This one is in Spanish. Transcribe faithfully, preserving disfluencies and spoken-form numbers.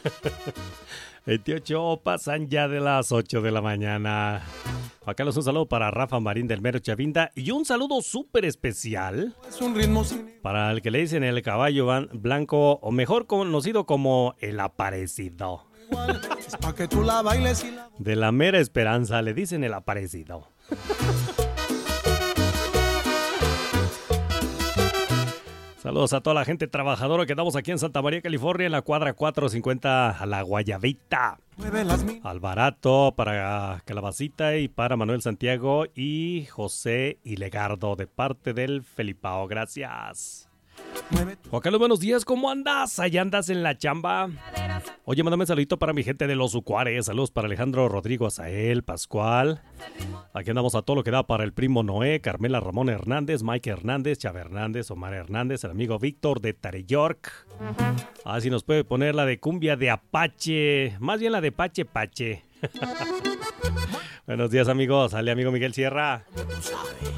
veintiocho pasan ya de las ocho de la mañana. Acá un saludo para Rafa Marín del Mero Chavinda y un saludo súper especial Es un ritmo sin... para el que le dicen el caballo blanco, o mejor conocido como el aparecido. Es pa' que tú la bailes y la... De la mera esperanza le dicen el aparecido. Saludos a toda la gente trabajadora que estamos aquí en Santa María, California, en la cuadra cuatrocientos cincuenta a La Guayabita. Al Barato, para Calabacita y para Manuel Santiago y José Ilegardo de parte del Felipao. Gracias. Juan Carlos, buenos días, ¿cómo andas? ¿Allá andas en la chamba? Oye, mándame un saludito para mi gente de Los Ucuares. Saludos para Alejandro Rodrigo Azael, Pascual. Aquí andamos a todo lo que da para el primo Noé, Carmela Ramón Hernández, Mike Hernández, Chava Hernández, Omar Hernández, el amigo Víctor de Tare York. A ver si nos puede poner la de cumbia de Apache, más bien la de Pache Pache. Buenos días, amigos. Sale amigo Miguel Sierra.